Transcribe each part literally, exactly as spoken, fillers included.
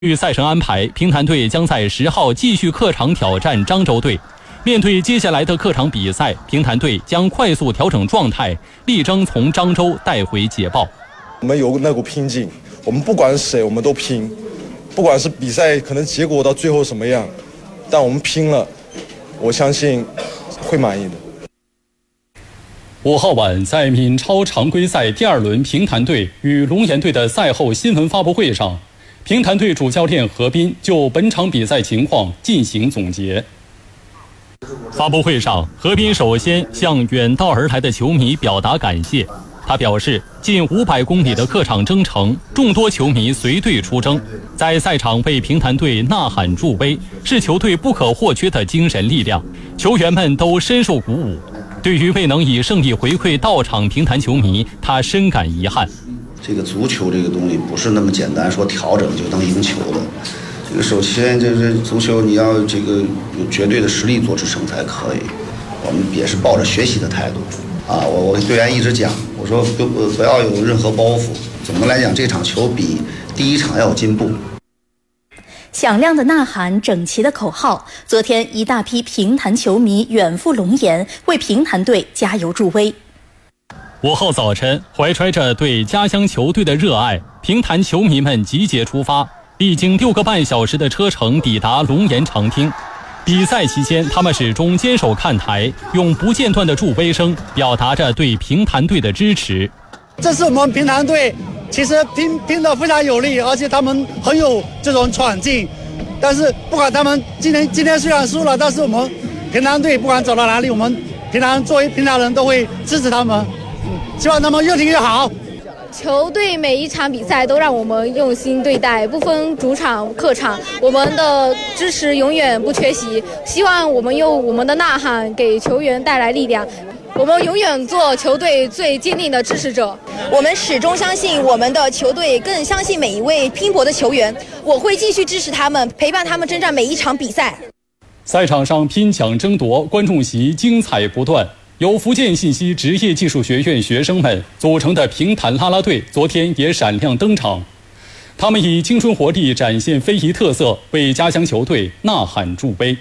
据赛程安排，平潭队将在十号继续客场挑战漳州队。面对接下来的客场比赛，平潭队将快速调整状态，力争从漳州带回捷报。 我们有那股拼劲，我们不管谁，我们都拼。不管是比赛可能结果到最后什么样，但我们拼了，我相信会满意的。 五号晚，在闽超常规赛第二轮平潭队与龙岩队的赛后新闻发布会上，平潭队主教练何斌就本场比赛情况进行总结。发布会上，何斌首先向远道而来的球迷表达感谢。他表示，近五百公里的客场征程，众多球迷随队出征，在赛场为平潭队呐喊助威，是球队不可或缺的精神力量。球员们都深受鼓舞。对于未能以胜利回馈到场平潭球迷，他深感遗憾。 这个足球这个东西不是那么简单，说调整就能赢球的。这个首先就是足球，你要这个有绝对的实力做支撑才可以。我们也是抱着学习的态度啊，我我跟队员一直讲，我说不不要有任何包袱。总的来讲，这场球比第一场要有进步。 响亮的呐喊，整齐的口号。昨天，一大批平潭球迷远赴龙岩，为平潭队加油助威。 五号早晨，怀揣着对家乡球队的热爱，平潭球迷们集结出发，历经六个半小时的车程抵达龙岩长汀。比赛期间，他们始终坚守看台，用不间断的助威声表达着对平潭队的支持。 这是我们平潭队，其实拼拼得非常有力，而且他们很有这种闯劲。但是不管他们今天今天虽然输了，但是我们平潭队不管走到哪里，我们平潭作为平潭人都会支持他们，希望他们越踢越好。 球队每一场比赛都让我们用心对待，不分主场客场，我们的支持永远不缺席。希望我们用我们的呐喊给球员带来力量，我们永远做球队最坚定的支持者。 我们始终相信我们的球队，更相信每一位拼搏的球员。我会继续支持他们，陪伴他们征战每一场比赛。 赛场上拼抢争夺，观众席精彩不断。由福建信息职业技术学院学生们组成的平潭啦啦队昨天也闪亮登场，他们以青春活力展现非遗特色，为家乡球队呐喊助威。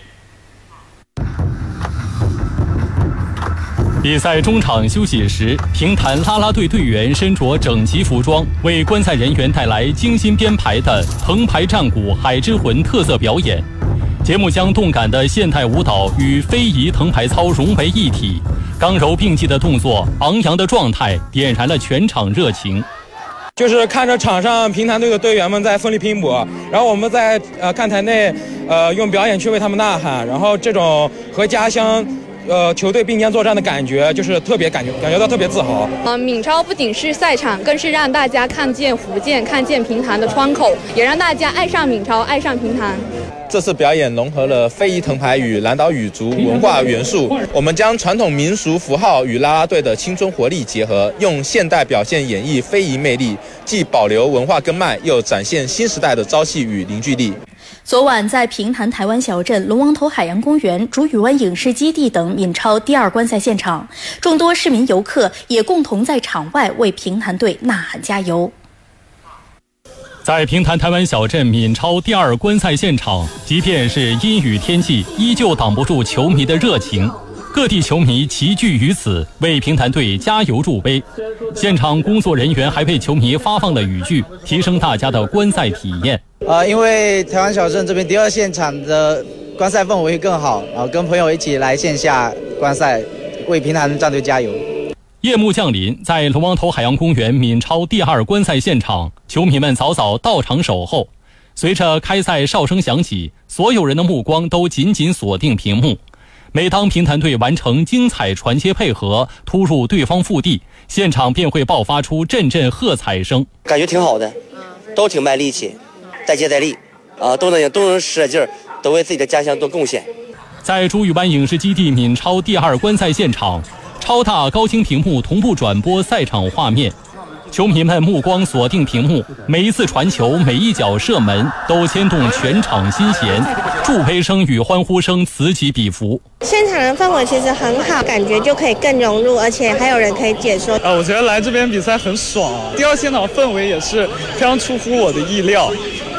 比赛中场休息时，平潭啦啦队队员身着整齐服装，为观赛人员带来精心编排的藤牌战鼓海之魂特色表演。节目将动感的现代舞蹈与非遗藤牌操融为一体，刚柔并济的动作，昂扬的状态，点燃了全场热情。 就是看着场上平潭队的队员们在奋力拼搏，然后我们在呃看台内呃用表演去为他们呐喊，然后这种和家乡呃球队并肩作战的感觉，就是特别感觉感觉到特别自豪。 呃，闽超不仅是赛场，更是让大家看见福建、看见平潭的窗口，也让大家爱上闽超，爱上平潭。 这次表演融合了非遗藤牌与南岛语族文化元素，我们将传统民俗符号与啦啦队的青春活力结合，用现代表现演绎非遗魅力，既保留文化根脉，又展现新时代的朝气与凝聚力。 昨晚在平潭台湾小镇龙王头海洋公园、竹屿湾影视基地等闽超第二观赛现场，众多市民游客也共同在场外为平潭队呐喊加油。 在平潭台湾小镇闽超第二观赛现场，即便是阴雨天气，依旧挡不住球迷的热情。各地球迷齐聚于此，为平潭队加油助威。现场工作人员还为球迷发放了语句，提升大家的观赛体验。 呃，因为台湾小镇这边第二现场的观赛氛围更好，然后跟朋友一起来线下观赛，为平潭战队加油。 夜幕降临，在龙王头海洋公园闽超第二观赛现场，球迷们早早到场守候。随着开赛哨声响起，所有人的目光都紧紧锁定屏幕。每当平潭队完成精彩传接配合，突入对方腹地，现场便会爆发出阵阵喝彩声。 感觉挺好的，都挺卖力气，带接带力，啊，都能都能使劲儿，都为自己的家乡做贡献。 在竹屿湾影视基地闽超第二观赛现场，超大高清屏幕同步转播赛场画面，球迷们目光锁定屏幕，每一次传球，每一脚射门都牵动全场心弦，助威声与欢呼声此起彼伏。 现场的氛围其实很好，感觉就可以更融入，而且还有人可以解说。 啊，我觉得来这边比赛很爽啊！第二现场氛围也是非常出乎我的意料。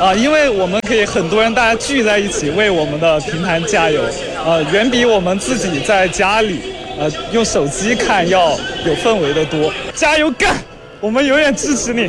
啊，因为我们可以很多人大家聚在一起为我们的平潭加油，呃，远比我们自己在家里呃用手机看要有氛围的多。加油干！我们永远支持你。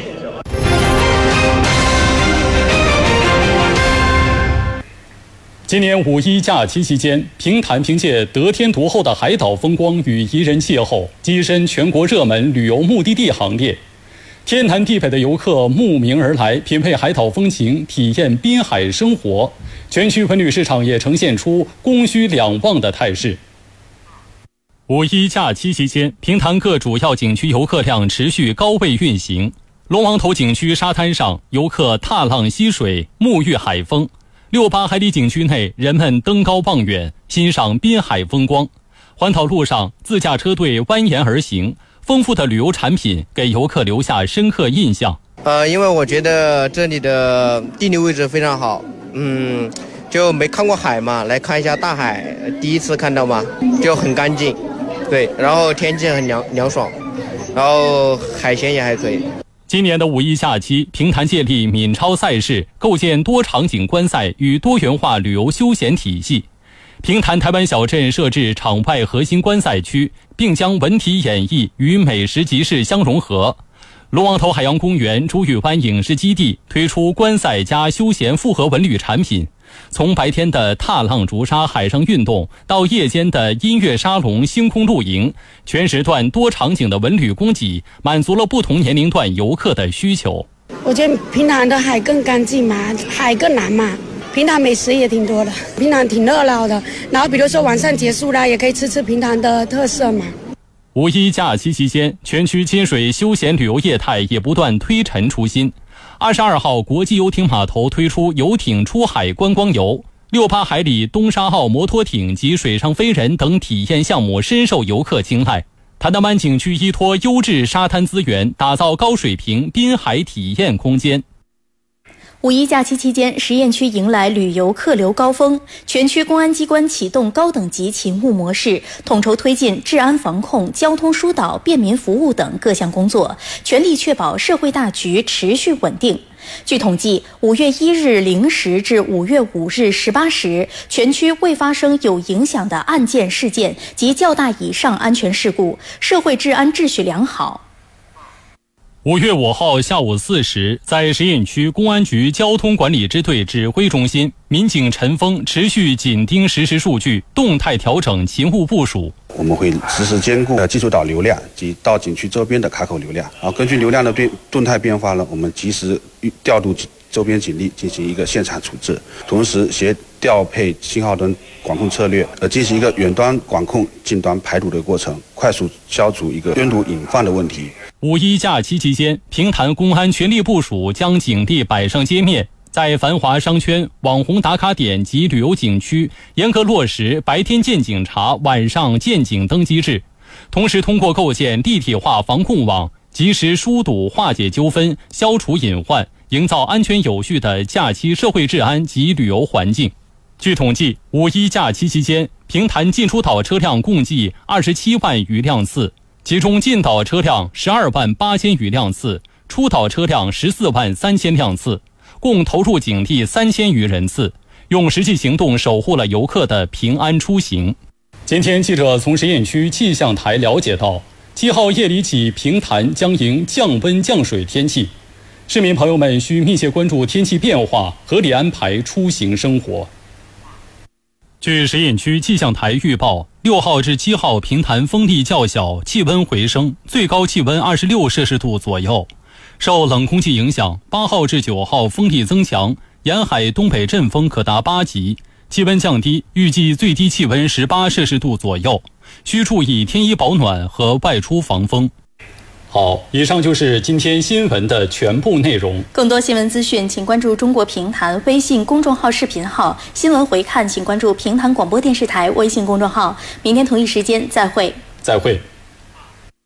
今年五一假期期间，平潭凭借得天独厚的海岛风光与宜人气候，跻身全国热门旅游目的地行列。天南地北的游客慕名而来，品味海岛风情，体验滨海生活。全区文旅市场也呈现出供需两旺的态势。五一假期期间，平潭各主要景区游客量持续高位运行。龙王头景区沙滩上，游客踏浪嬉水，沐浴海风。六八海里景区内，人们登高望远，欣赏滨海风光。环岛路上，自驾车队蜿蜒而行，丰富的旅游产品给游客留下深刻印象。 呃，因为我觉得这里的地理位置非常好，嗯，就没看过海嘛，来看一下大海，第一次看到嘛，就很干净，对，然后天气很凉凉爽，然后海鲜也还可以。 今年的五一假期，平潭借力闽超赛事，构建多场景观赛与多元化旅游休闲体系。平潭台湾小镇设置场外核心观赛区，并将文体演艺与美食集市相融合。龙王头海洋公园竹屿湾影视基地推出观赛加休闲复合文旅产品，从白天的踏浪竹沙海上运动到夜间的音乐沙龙星空露营，全时段多场景的文旅供给满足了不同年龄段游客的需求。 我觉得平潭的海更干净嘛，海更蓝嘛，平潭美食也挺多的，平潭挺热闹的，然后比如说晚上结束了也可以吃吃平潭的特色嘛。 五一假期期间，全区亲水休闲旅游业态也不断推陈出新。二十二号，国际游艇码头推出游艇出海观光游，六八海里东沙号摩托艇及水上飞人等体验项目深受游客青睐。潭南湾景区依托优质沙滩资源，打造高水平滨海体验空间。 五一假期期间，实验区迎来旅游客流高峰，全区公安机关启动高等级勤务模式，统筹推进治安防控、交通疏导、便民服务等各项工作，全力确保社会大局持续稳定。据统计，五月一日零时至五月五日十八时，全区未发生有影响的案件事件及较大以上安全事故，社会治安秩序良好。 五月五号下午四时，在实验区公安局交通管理支队指挥中心，民警陈峰持续紧盯实时数据，动态调整勤务部署。 我们会实时兼顾基础岛流量及到景区周边的卡口流量，然后根据流量的变动态变化呢，我们及时调度周边警力进行一个现场处置，同时协调配信号灯管控策略，呃，进行一个远端管控、近端排毒的过程，快速消除一个拥堵隐患的问题。 五一假期期间，平潭公安全力部署，将警力摆上街面，在繁华商圈、网红打卡点及旅游景区严格落实白天见警察、晚上见警登机制，同时通过构建立体化防控网，及时疏堵化解纠纷，消除隐患，营造安全有序的假期社会治安及旅游环境。据统计，五一假期期间，平潭进出岛车辆共计二十七万余辆次，其中进岛车辆十二万八千余辆次，出岛车辆十四万三千辆次，共投入警力三千余人次，用实际行动守护了游客的平安出行。今天记者从实验区气象台了解到，七号夜里起，平潭将迎降温降水天气，市民朋友们需密切关注天气变化，合理安排出行生活。据实验区气象台预报，六号至七号平潭风力较小，气温回升，最高气温二十六摄氏度左右。受冷空气影响，八号至九号风力增强，沿海东北阵风可达八级，气温降低，预计最低气温十八摄氏度左右，需注意添衣保暖和外出防风。好，以上就是今天新闻的全部内容。 更多新闻资讯，请关注中国平潭微信公众号视频号，新闻回看请关注平潭广播电视台微信公众号。明天同一时间再会。 再会。